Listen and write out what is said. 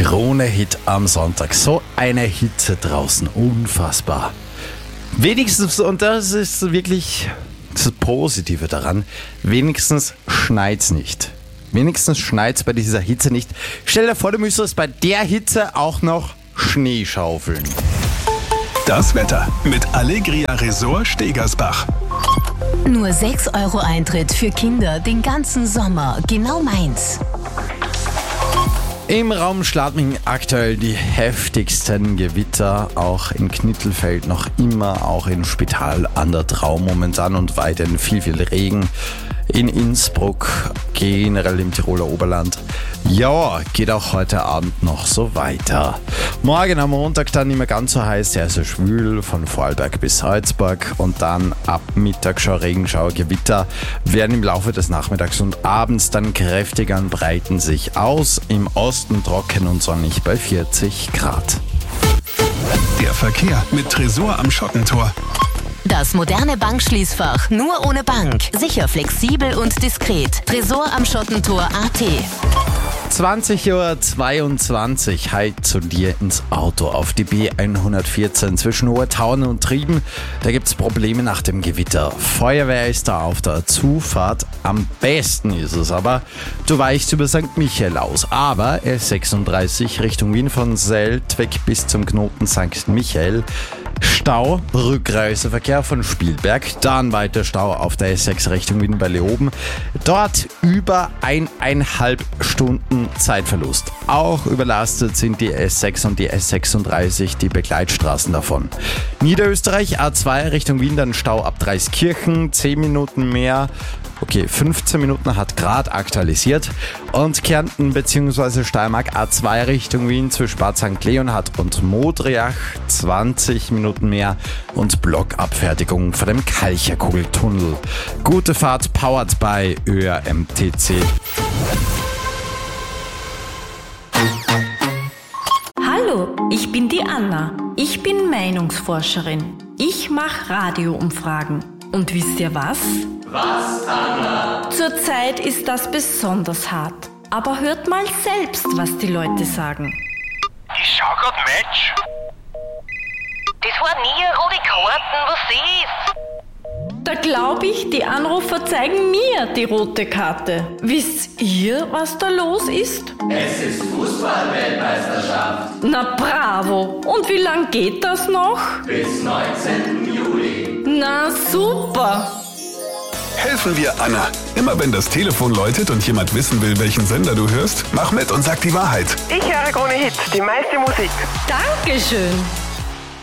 Krone-Hit am Sonntag. So eine Hitze draußen. Unfassbar. Wenigstens, und das ist wirklich das Positive daran, wenigstens schneit's nicht. Wenigstens schneit's bei dieser Hitze nicht. Stell dir vor, du müsstest bei der Hitze auch noch Schnee schaufeln. Das Wetter mit Allegria Resort Stegersbach. Nur 6 € Eintritt für Kinder den ganzen Sommer. Genau meins. Im Raum Schladming aktuell die heftigsten Gewitter, auch in Knittelfeld noch immer, auch im Spital an der Trau momentan und weiterhin viel Regen. In Innsbruck, generell im Tiroler Oberland. Ja, geht auch heute Abend noch so weiter. Morgen am Montag dann nicht mehr ganz so heiß, sehr schwül von Vorarlberg bis Salzburg und dann ab Mittag schon Regenschauer, Gewitter werden im Laufe des Nachmittags und abends dann kräftiger und breiten sich aus. Im Osten trocken und sonnig bei 40 Grad. Der Verkehr mit Tresor am Schottentor. Das moderne Bankschließfach nur ohne Bank. Sicher, flexibel und diskret. Tresor am Schottentor.at. 20:22 Uhr, halt zu dir ins Auto auf die B114 zwischen Obertauern und Trieben. Da gibt's Probleme nach dem Gewitter. Feuerwehr ist da auf der Zufahrt. Am besten ist es aber, du weichst über St. Michael aus. Aber S36 Richtung Wien von Seltweg bis zum Knoten St. Michael. Stau, Rückreiseverkehr von Spielberg, dann weiter Stau auf der S6 Richtung Wien bei Leoben. Dort über 1,5 Stunden Zeitverlust. Auch überlastet sind die S6 und die S36, die Begleitstraßen davon. Niederösterreich, A2 Richtung Wien, dann Stau ab Dreiskirchen, 10 Minuten mehr. Okay, 15 Minuten hat gerade aktualisiert. Und Kärnten bzw. Steiermark A2 Richtung Wien zwischen Bad St. Leonhard und Modriach 20 Minuten mehr und Blockabfertigung vor dem Kalcherkugeltunnel. Gute Fahrt powered by ÖRMTC. Hallo, ich bin die Anna. Ich bin Meinungsforscherin. Ich mache Radioumfragen. Und wisst ihr was? Was, Anna? Zurzeit ist das besonders hart. Aber hört mal selbst, was die Leute sagen. Ich schau grad Match. Das war nie eine rote Karten, was ist? Da glaube ich, die Anrufer zeigen mir die rote Karte. Wisst ihr, was da los ist? Es ist Fußball-Weltmeisterschaft. Na bravo! Und wie lang geht das noch? Bis 19. Juli. Na super! Helfen wir Anna. Immer wenn das Telefon läutet und jemand wissen will, welchen Sender du hörst, mach mit und sag die Wahrheit. Ich höre Krone-Hit, die meiste Musik. Dankeschön!